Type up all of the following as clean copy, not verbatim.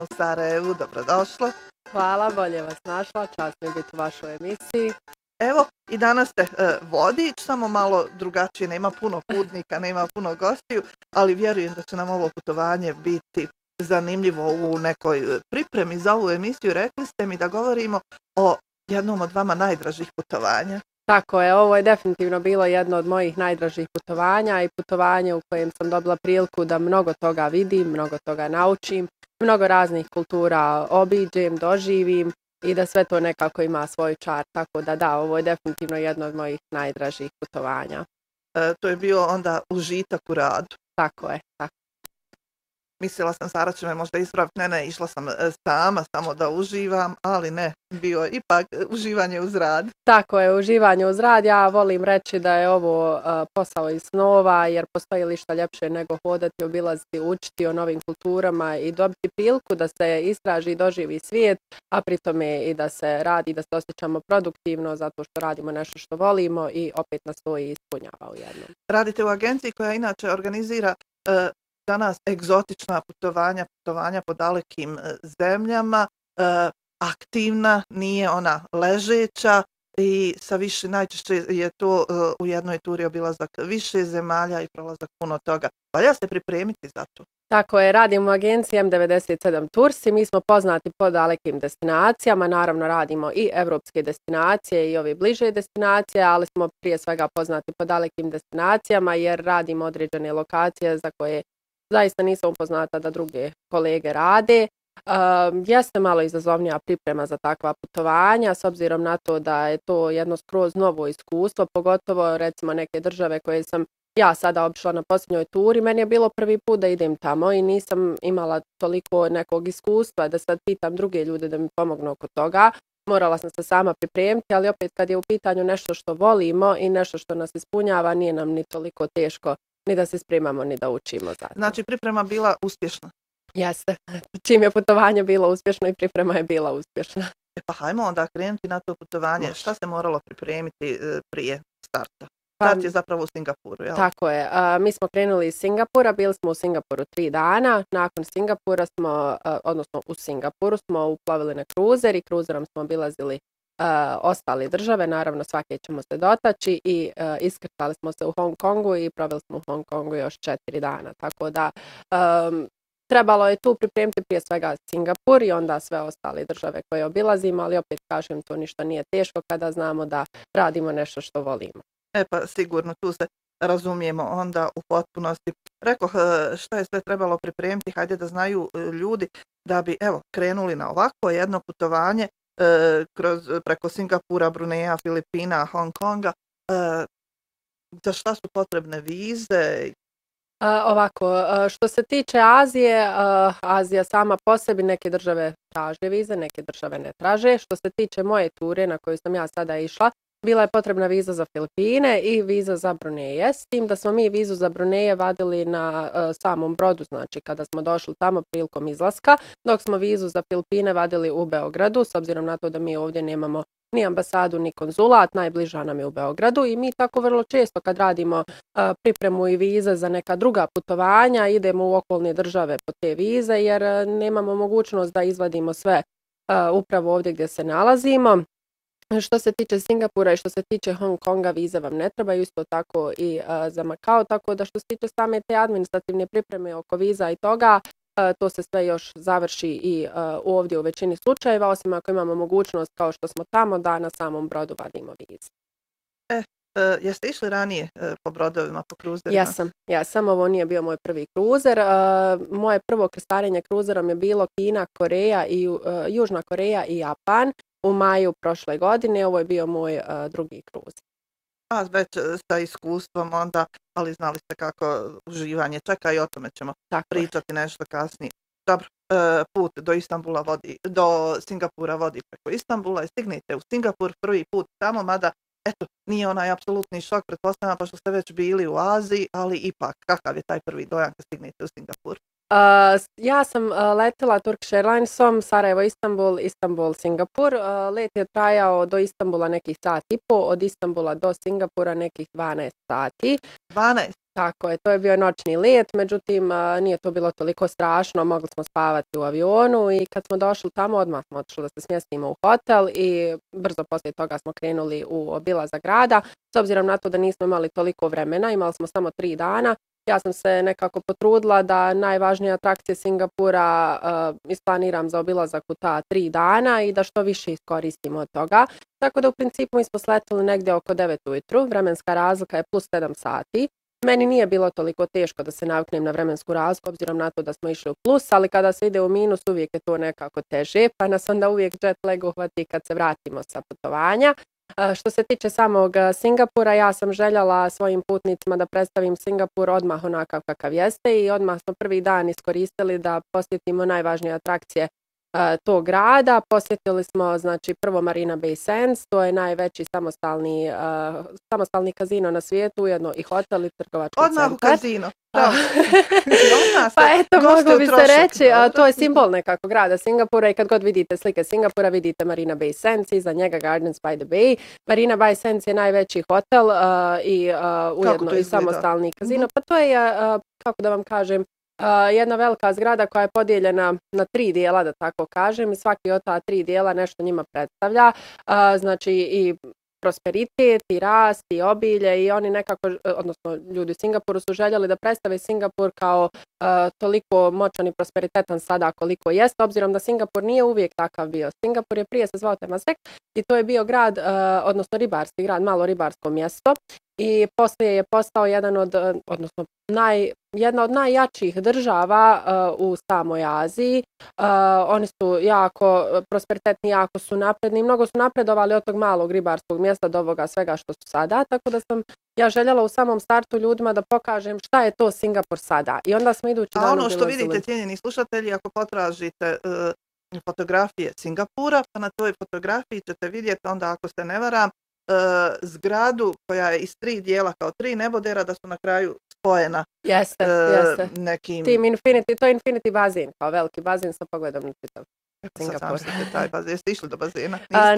u Sarajevu, dobrodošla. Hvala, bolje vas našla, čast mi je biti u vašoj emisiji. Evo, i danas ste vodič, samo malo drugačije, nema puno putnika, nema puno gostiju, ali vjerujem da će nam ovo putovanje biti zanimljivo u nekoj pripremi za ovu emisiju. Rekli ste mi da govorimo o jednom od vama najdražih putovanja. Tako je, ovo je definitivno bilo jedno od mojih najdražih putovanja i putovanje u kojem sam dobila priliku da mnogo toga vidim, mnogo toga naučim, mnogo raznih kultura obiđem, doživim i da sve to nekako ima svoj čar. Tako da, ovo je definitivno jedno od mojih najdražih putovanja. To je bio onda užitak u radu. Tako je, tako. Mislila sam, Sara će me možda ispraviti, ne, išla sam sama, samo da uživam, ali ne, bio je ipak uživanje uz rad. Tako je, uživanje uz rad. Ja volim reći da je ovo posao iz snova, jer postoji li šta ljepše nego hodati, obilaziti, učiti o novim kulturama i dobiti priliku da se istraži i doživi svijet, a pritome i da se radi, da se osjećamo produktivno zato što radimo nešto što volimo i opet nas to i ispunjava u jednom. Radite u agenciji koja inače organizira za nas egzotična putovanja po dalekim zemljama, aktivna, nije ona ležeća i sa više, najčešće je to u jednoj turi obilazak više zemalja i prolazak puno toga. Valja se pripremiti za to. Tako je, radim u agenciji M97 Tours i mi smo poznati po dalekim destinacijama, naravno radimo i evropske destinacije i ove bliže destinacije, ali smo prije svega poznati po dalekim destinacijama jer radimo određene lokacije za koje zaista nisam upoznata da druge kolege rade. Jeste malo izazovnija priprema za takva putovanja, s obzirom na to da je to jedno skroz novo iskustvo, pogotovo recimo neke države koje sam ja sada obišla na posljednjoj turi. Meni je bilo prvi put da idem tamo i nisam imala toliko nekog iskustva da sad pitam druge ljude da mi pomognu oko toga. Morala sam se sama pripremiti, ali opet kad je u pitanju nešto što volimo i nešto što nas ispunjava, nije nam ni toliko teško ni da se spremamo, ni da učimo za to. Znači, priprema bila uspješna? Jeste. Čim je putovanje bilo uspješno i priprema je bila uspješna. Pa hajmo onda krenuti na to putovanje. Šta se moralo pripremiti prije starta? Start je zapravo u Singapuru, jel? Tako je. Mi smo krenuli iz Singapura, bili smo u Singapuru 3 dana. Nakon Singapura smo, odnosno u Singapuru smo uplovili na kruzer i kruzerom smo obilazili ostale države, naravno svake ćemo se dotaći i iskrcali smo se u Hong Kongu i proveli smo u Hong Kongu još 4 dana. Tako da trebalo je tu pripremiti prije svega Singapur i onda sve ostale države koje obilazimo, ali opet kažem, to ništa nije teško kada znamo da radimo nešto što volimo. Pa sigurno, tu se razumijemo onda u potpunosti. Rekoh, šta je sve trebalo pripremiti, hajde da znaju ljudi da bi krenuli na ovako jedno putovanje preko Singapura, Bruneja, Filipina, Hong Konga. Za šta su potrebne vize? Ovako, što se tiče Azije, Azija sama po sebi, neke države traže vize, neke države ne traže. Što se tiče moje ture na koju sam ja sada išla, bila je potrebna viza za Filipine i viza za Bruneje, s tim da smo mi vizu za Bruneje vadili na samom brodu, znači kada smo došli tamo prilikom izlaska, dok smo vizu za Filipine vadili u Beogradu, s obzirom na to da mi ovdje nemamo ni ambasadu, ni konzulat, najbliža nam je u Beogradu i mi tako vrlo često kad radimo pripremu i vize za neka druga putovanja, idemo u okolne države po te vize jer nemamo mogućnost da izvadimo sve upravo ovdje gdje se nalazimo. Što se tiče Singapura i što se tiče Hong Konga, vize vam ne trebaju, isto tako i za Makao, tako da što se tiče same te administrativne pripreme oko viza i toga, to se sve još završi i ovdje u većini slučajeva, osim ako imamo mogućnost kao što smo tamo da na samom brodu vadimo vize. Jeste išli ranije po brodovima, po kruzerima? Jesam, ovo nije bio moj prvi kruzer. Moje prvo krstarenje kruzerom je bilo Kina, Koreja i Južna Koreja i Japan u maju prošle godine. Ovo je bio moj drugi kruzer. Već sa iskustvom onda, ali znali ste kako uživanje čeka i o tome ćemo pričati nešto kasnije. Dobro, put do Singapura vodi preko Istanbula i stignete u Singapur prvi put tamo, mada nije onaj apsolutni šok, pretpostavljam, pošto ste već bili u Aziji, ali ipak, kakav je taj prvi dojam kad stignete u Singapur? Ja sam letela Turkish Airlinesom, Sarajevo, Istanbul, Istanbul, Singapur. Let je trajao do Istanbula nekih sat i po, od Istanbula do Singapura nekih 12 sati. 12? Tako je, to je bio noćni let, međutim nije to bilo toliko strašno, mogli smo spavati u avionu i kad smo došli tamo odmah smo otišli da se smjestimo u hotel i brzo poslije toga smo krenuli u obilazak grada. S obzirom na to da nismo imali toliko vremena, imali smo samo 3 dana, ja sam se nekako potrudila da najvažnije atrakcije Singapura isplaniram za obilazak u ta 3 dana i da što više iskoristimo od toga. Tako da u principu mi smo sletili negdje oko 9 ujutru, vremenska razlika je plus 7 sati. Meni nije bilo toliko teško da se naviknem na vremensku razliku, obzirom na to da smo išli u plus, ali kada se ide u minus uvijek je to nekako teže, pa nas onda uvijek jet lag uhvati kad se vratimo sa putovanja. Što se tiče samog Singapura, ja sam željela svojim putnicima da predstavim Singapur odmah onakav kakav jeste i odmah smo prvi dan iskoristili da posjetimo najvažnije atrakcije tog grada. Posjetili smo znači prvo Marina Bay Sands, to je najveći samostalni kazino na svijetu, ujedno i hotel i trgovački centar. Odmah u kazino. Pa eto, moglo bi se reći, to je simbol nekako grada Singapura i kad god vidite slike Singapura, vidite Marina Bay Sands, iza njega Gardens by the Bay. Marina Bay Sands je najveći hotel i ujedno i samostalni kazino. Pa to je, kako da vam kažem, jedna velika zgrada koja je podijeljena na 3 dijela, da tako kažem, i svaki od ta 3 dijela nešto njima predstavlja. Znači i prosperitet i rast i obilje i oni nekako, odnosno ljudi u Singapuru su željeli da predstave Singapur kao toliko moćan i prosperitetan sada koliko jeste, obzirom da Singapur nije uvijek takav bio. Singapur je prije se zvao Temasek i to je bio grad, odnosno ribarski grad, malo ribarsko mjesto i poslije je postao jedna od najjačih država u samoj Aziji. Oni su jako prosperitetni, jako su napredni, mnogo su napredovali od tog malog ribarskog mjesta do ovoga svega što su sada, tako da sam ja željela u samom startu ljudima da pokažem šta je to Singapur sada. I onda smo idući dan ono što vidite, cijenjeni slušatelji, ako potražite fotografije Singapura, pa na toj fotografiji ćete vidjeti onda, ako se ne varam, zgradu koja je iz 3 dijela kao 3 nebodera da su na kraju spojena. Jeste. Nekim... To je Infinity bazen, kao veliki bazen sa pogledom na čitav Singapur. Jeste išli do bazena?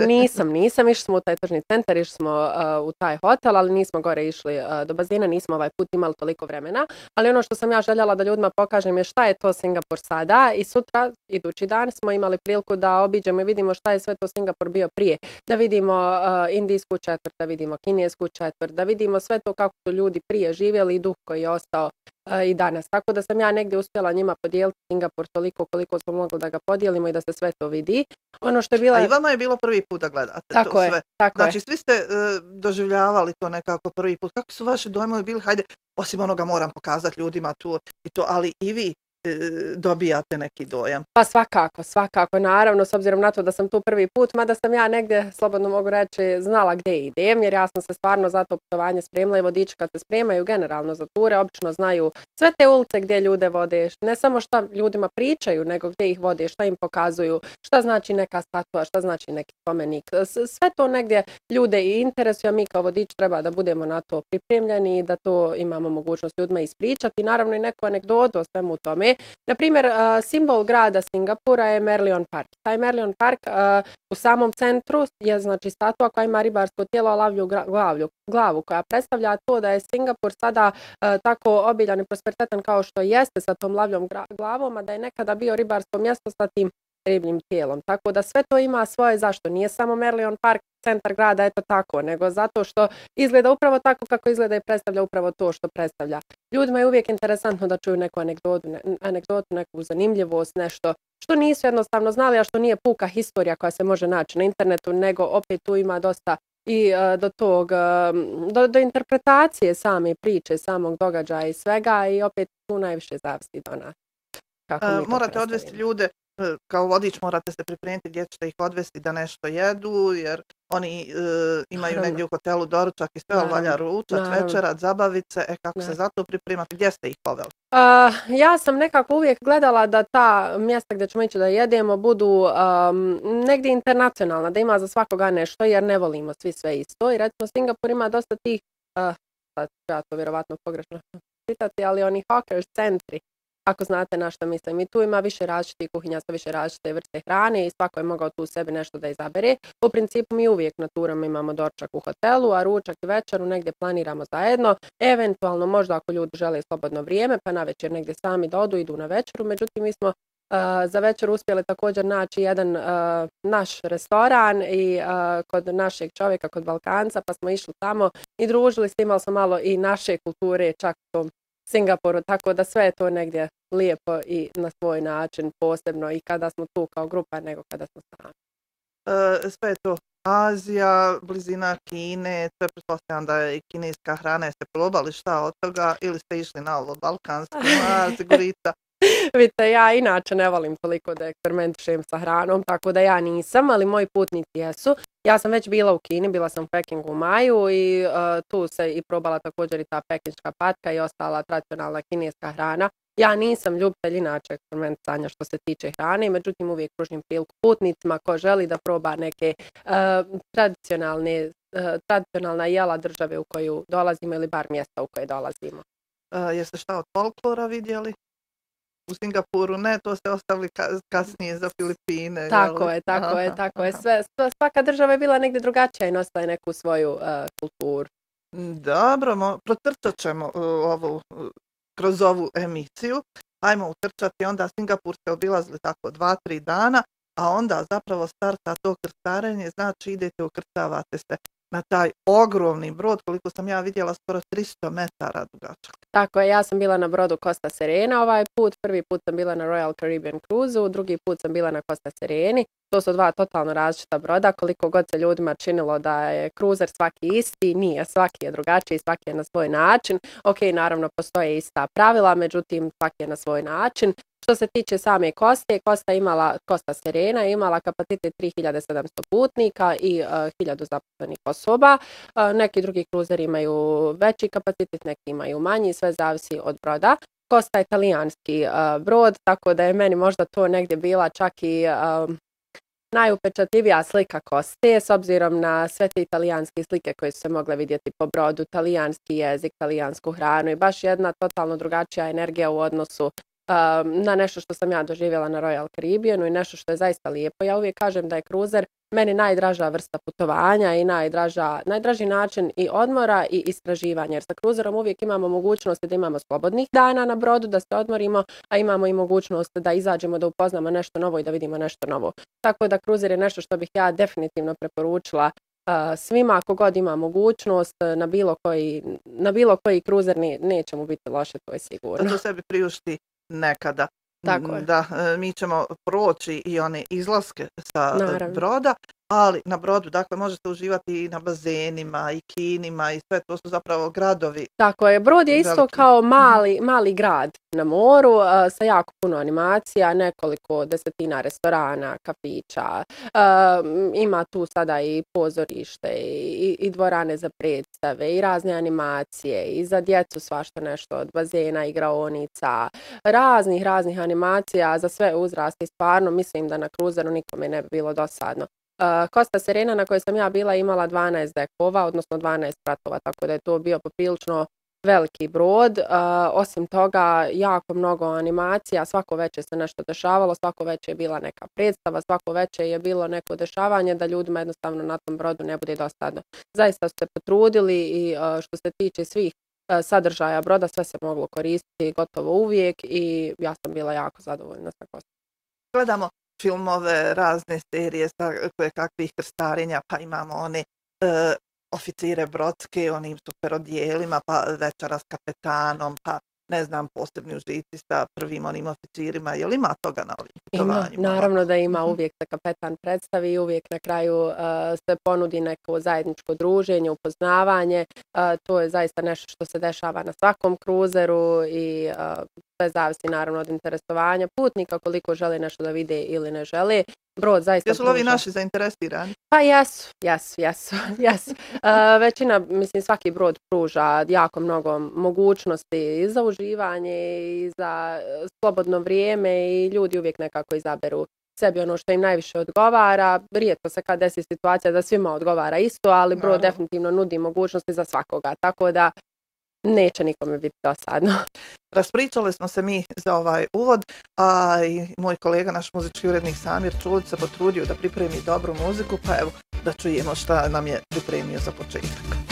Nisam. Išli smo u taj tržni centar, išli smo u taj hotel, ali nismo gore išli do bazena, nismo ovaj put imali toliko vremena. Ali ono što sam ja željela da ljudima pokažem je šta je to Singapur sada i sutra, idući dan, smo imali priliku da obiđemo i vidimo šta je sve to Singapur bio prije. Da vidimo indijsku četvrt, da vidimo kinesku četvrt, da vidimo sve to kako su ljudi prije živjeli i duh koji je ostao i danas. Tako da sam ja negdje uspjela njima podijeliti Singapur toliko koliko smo mogli da ga podijelimo i da se sve to vidi. Ono što je bila... A i vama je bilo prvi put da gledate tako to sve. Znači, svi ste doživljavali to nekako prvi put. Kako su vaši dojmovi bili? Hajde, osim onoga moram pokazati ljudima tu i to, ali i vi dobijate neki dojam. Pa svakako, naravno, s obzirom na to da sam tu prvi put, mada sam ja negdje, slobodno mogu reći, znala gdje idem, jer ja sam se stvarno za to putovanje spremila i vodiči kad se spremaju generalno za ture, obično znaju sve te ulice gdje ljude vode, ne samo šta ljudima pričaju, nego gdje ih vode, šta im pokazuju, šta znači neka statua, šta znači neki spomenik. Sve to negdje ljude i interesuje, a mi kao vodič treba da budemo na to pripremljeni i da to imamo mogućnost ljudima ispričati. Naravno i neku anegdotu o svemu tome. Na primjer, simbol grada Singapura je Merlion Park. Taj Merlion Park u samom centru je znači statua koja ima ribarsko tijelo, a lavlju glavu, koja predstavlja to da je Singapur sada tako obiljan i prosperitetan kao što jeste sa tom lavljom glavom, a da je nekada bio ribarsko mjesto sa tim ribljim tijelom. Tako da sve to ima svoje zašto. Nije samo Merlion Park centar grada, eto tako, nego zato što izgleda upravo tako kako izgleda i predstavlja upravo to što predstavlja. Ljudima je uvijek interesantno da čuju neku anegdotu, neku zanimljivost, nešto što nisu jednostavno znali, a što nije puka historija koja se može naći na internetu, nego opet tu ima dosta i do interpretacije same priče, samog događaja i svega i opet tu najviše zavisi do nas. Morate odvesti ljude, kao vodič morate se pripremiti gdje ćete ih odvesti da nešto jedu, jer oni imaju negdje u hotelu doručak i sve, valja ručak, večerat, zabavice, kako se za to pripremati, gdje ste ih poveli? Ja sam nekako uvijek gledala da ta mjesta gdje ćemo ići da jedemo budu negdje internacionalna, da ima za svakoga nešto, jer ne volimo svi sve isto. I recimo Singapur ima dosta tih, ja to vjerovatno pogrešno citati, ali oni hawkers centri, ako znate na što mislim. I tu ima više različitih kuhinja sa više različite vrste hrane i svako je mogao tu sebi nešto da izabere. U principu mi uvijek na turama imamo doručak u hotelu, a ručak i večeru negdje planiramo zajedno. Eventualno možda ako ljudi žele slobodno vrijeme, pa navečer negdje sami da idu na večeru. Međutim, mi smo za večer uspjeli također naći jedan naš restoran i kod našeg čovjeka, kod Balkanca, pa smo išli tamo i družili se, imali smo malo i naše kulture, čak u tom Singapuru, tako da sve je to negdje lijepo i na svoj način posebno i kada smo tu kao grupa nego kada smo sami. Sve je to Azija, blizina Kine, sve pretpostavljam da je i kineska hrana. Jeste probali šta od toga ili ste išli na ovo balkansko, Zgorica? Vidite, ja inače ne volim toliko da eksperimentišem sa hranom, tako da ja nisam, ali moji putnici jesu. Ja sam već bila u Kini, bila sam u Pekingu u maju i tu se i probala također i ta pekinška patka i ostala tradicionalna kineska hrana. Ja nisam ljubitelj inače eksperimentisanja što se tiče hrane, međutim uvijek pružim priliku putnicima ko želi da proba neke tradicionalna jela države u koju dolazimo ili bar mjesta u koje dolazimo. Jeste šta od folklora vidjeli? U Singapuru ne, to ste ostavili kasnije za Filipine. Tako je. Svaka država je bila negdje drugačija i nosila je neku svoju kulturu. Dobro, protrčat ćemo kroz ovu emisiju. Ajmo utrčati, onda Singapur ste obilazili tako 2-3 dana, a onda zapravo starta to krstarenje, znači idete, ukrcavate se na taj ogromni brod, koliko sam ja vidjela, skoro 300 metara dugačak. Tako je, ja sam bila na brodu Costa Serena ovaj put, prvi put sam bila na Royal Caribbean Cruise-u, drugi put sam bila na Costa Sereni. To su dva totalno različita broda, koliko god se ljudima činilo da je kruzer svaki isti, nije, svaki je drugačiji, svaki je na svoj način. Ok, naravno postoje ista pravila, međutim svaki je na svoj način. Što se tiče same Koste, Costa Serena je imala kapacitet 3700 putnika i 1000 zaposlenih osoba. Neki drugi kruzeri imaju veći kapacitet, neki imaju manji, sve zavisi od broda. Costa je talijanski brod, tako da je meni možda to negdje bila čak i najupečatljivija slika Koste, s obzirom na sve te italijanske slike koje su se mogle vidjeti po brodu, talijanski jezik, talijansku hranu i baš jedna totalno drugačija energija u odnosu na nešto što sam ja doživjela na Royal Caribbeanu i nešto što je zaista lijepo. Ja uvijek kažem da je kruzer meni najdraža vrsta putovanja i najdraži način i odmora i istraživanja. Jer sa kruzerom uvijek imamo mogućnosti da imamo slobodnih dana na brodu, da se odmorimo, a imamo i mogućnost da izađemo, da upoznamo nešto novo i da vidimo nešto novo. Tako da kruzer je nešto što bih ja definitivno preporučila svima, ako god ima mogućnost, na bilo koji kruzer neće mu biti loše, to je sigurno. Da to sebi priušti nekada. Tako je. Da, mi ćemo proći i one izlaske sa broda, ali na brodu, dakle, možete uživati i na bazenima, i kinima, i sve to su zapravo gradovi. Tako je, brod je isto kao mali grad na moru sa jako puno animacija, nekoliko desetina restorana, kafića, ima tu sada i pozorište i dvorane za predstave i razne animacije i za djecu svašta nešto od bazena, igraonica, raznih animacija za sve uzrasti. Stvarno mislim da na kruzeru nikome ne bi bilo dosadno. Costa Serena na kojoj sam ja bila imala 12 dekova, odnosno 12 pratova, tako da je to bio poprilično veliki brod. Osim toga, jako mnogo animacija, svako večer se nešto dešavalo, svako večer je bila neka predstava, svako večer je bilo neko dešavanje da ljudima jednostavno na tom brodu ne bude dosadno. Zaista su se potrudili i što se tiče svih sadržaja broda, sve se moglo koristiti gotovo uvijek i ja sam bila jako zadovoljna sa Kostom. Gledamo filmove, razne serije sa kakvih krstarenja, pa imamo one oficire brodske, onim super odijelima, pa večera s kapetanom, pa ne znam, posebni užici sa prvim onim oficirima. Je li ima toga na ovim putovanjima? Ima, naravno da ima, uvijek se kapetan predstavi i uvijek na kraju se ponudi neko zajedničko druženje, upoznavanje. To je zaista nešto što se dešava na svakom kruzeru i sve zavisi naravno od interesovanja putnika, koliko žele nešto da vide ili ne žele. Brod zaista jesu li ovi naši zainteresirani? Pa jesu. Većina, mislim, svaki brod pruža jako mnogo mogućnosti i za uživanje i za slobodno vrijeme i ljudi uvijek nekako izaberu sebi ono što im najviše odgovara. Rijetko se kad desi situacija da svima odgovara isto, ali brod definitivno nudi mogućnosti za svakoga. Tako da neće nikome biti dosadno. Raspričali smo se mi za ovaj uvod, a i moj kolega, naš muzički urednik Samir Čulić se potrudio da pripremi dobru muziku, pa evo da čujemo šta nam je pripremio za početak.